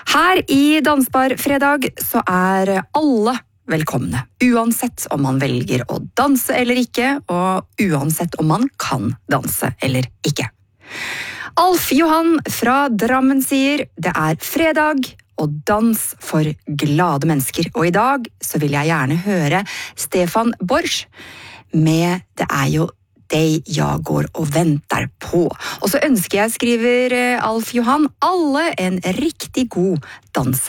Her i Dansbar fredag så alle velkomne, uansett om man velger å danse eller ikke, og uansett om man kan danse eller ikke. Alf Johan fra Drammen sier det fredag og dans for glade mennesker, og i dag så vil jeg gjerne høre Stefan Borsch med Det jo deg jeg går og venter på. Og så ønsker jeg, skriver Alf Johan, alle en riktig god danse